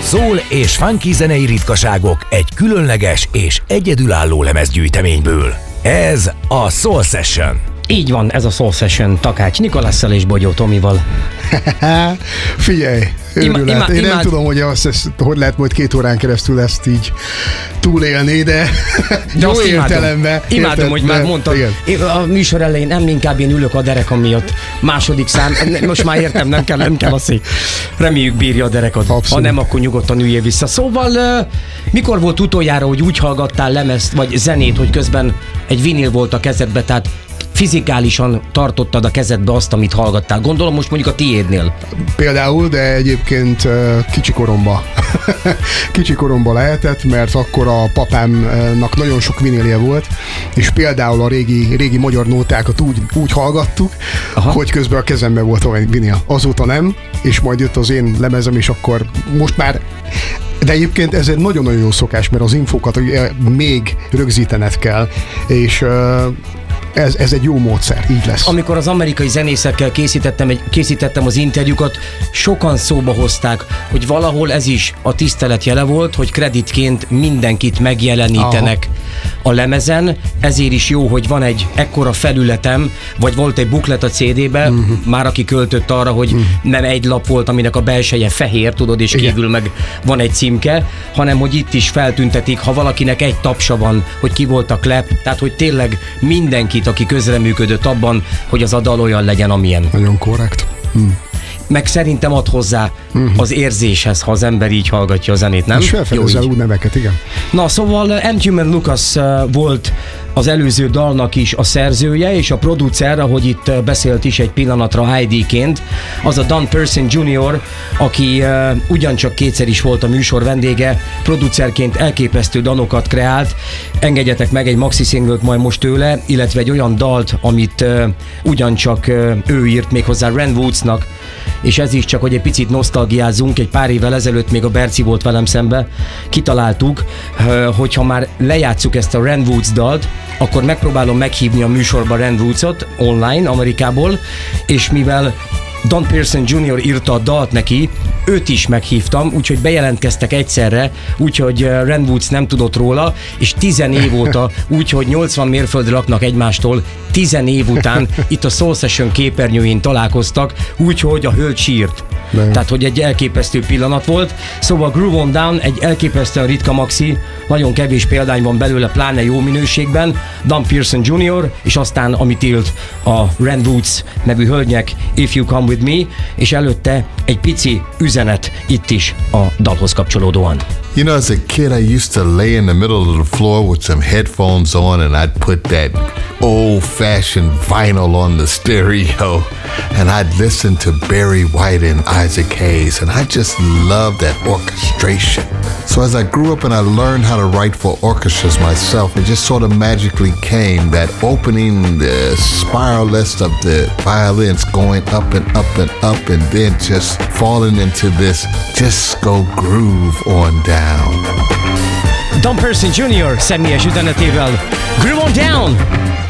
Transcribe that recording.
Soul és funky zenei ritkaságok egy különleges és egyedülálló lemezgyűjteményből. Ez a Soul Session. Így van, ez a Soul Session Takács Nikolasszal és Bogyó Tomival. Figyelj, őrület. Én nem tudom, hogy hogy lehet majd 2 órán keresztül ezt így túlélni, de jó értelemben. Imádom, hogy már mondtad. A műsor elején nem inkább én ülök a derekam miatt. Második szám, most már értem, nem kell a szék. Reméljük bírja a derekad. Abszolút. Ha nem, akkor nyugodtan üljél vissza. Szóval mikor volt utoljára, hogy úgy hallgattál lemezt vagy zenét, hogy közben egy vinil volt a kezedbe, tehát fizikálisan tartottad a kezedbe azt, amit hallgattál. Gondolom most mondjuk a tiédnél. Például, de egyébként kicsi koromba lehetett, mert akkor a papámnak nagyon sok vinilje volt, és például a régi magyar nótákat úgy hallgattuk, hogy közben a kezembe volt a vinil. Azóta nem, és majd jött az én lemezem, és akkor most már. De egyébként ez egy nagyon-nagyon jó szokás, mert az infókat még rögzítened kell, és ez egy jó módszer, így lesz. Amikor az amerikai zenészekkel készítettem az interjúkat, sokan szóba hozták, hogy valahol ez is a tisztelet jele volt, hogy kreditként mindenkit megjelenítenek a lemezen, ezért is jó, hogy van egy ekkora felületem, vagy volt egy buklet a CD-be, már aki költött arra, hogy nem egy lap volt, aminek a belseje fehér, tudod, és kívül meg van egy címke, hanem hogy itt is feltüntetik, ha valakinek egy tapsa van, hogy ki volt a klep, tehát hogy tényleg mindenkit, aki közreműködött abban, hogy az a dal olyan legyen, amilyen. Nagyon korrekt. Meg szerintem ad hozzá az érzéshez, ha az ember így hallgatja a zenét, nem? És felfedezel úgy neveket, igen. Na, szóval Antuman Lucas volt az előző dalnak is a szerzője, és a producer, ahogy itt beszélt is egy pillanatra ID-ként, az a Don Person Jr., aki ugyancsak 2-szer is volt a műsor vendége, producerként elképesztő dalokat kreált. Engedjetek meg egy maxi singlet majd most tőle, illetve egy olyan dalt, amit ugyancsak ő írt, méghozzá Ren Woodsnak, és ez is csak, hogy egy picit nosztalgiázzunk, egy pár évvel ezelőtt még a Berci volt velem szembe, kitaláltuk, hogyha már lejátszuk ezt a Ren Woods dalt, akkor megpróbálom meghívni a műsorba Ren Woodsot online, Amerikából, és mivel Don Person Jr. írta a dalt neki, őt is meghívtam, úgyhogy bejelentkeztek egyszerre, úgyhogy Ren Woods nem tudott róla, és 10 év óta, úgyhogy 80 mérföldre laknak egymástól, 10 év után itt a Soul Session képernyőjén találkoztak, úgyhogy a hölgy sírt. Tehát, hogy egy elképesztő pillanat volt. Szóval Groove On Down egy elképesztően ritka maxi, nagyon kevés példány van belőle, pláne jó minőségben, Don Person Jr., és aztán amit írt a Ren Woods nevű hölgynek, If You Come With Me, és előtte egy pici üzenet itt is a dalhoz kapcsolódóan. You know, as a kid, I used to lay in the middle of the floor with some headphones on, and I'd put that old-fashioned vinyl on the stereo, and I'd listen to Barry White and Isaac Hayes, and I just loved that orchestration. So as I grew up and I learned how to write for orchestras myself, it just sort of magically came, that opening the spiral list of the violins going up and up and up, and then just falling into this disco groove on down. Don Person Jr. személyes üzenetével Groove On Down!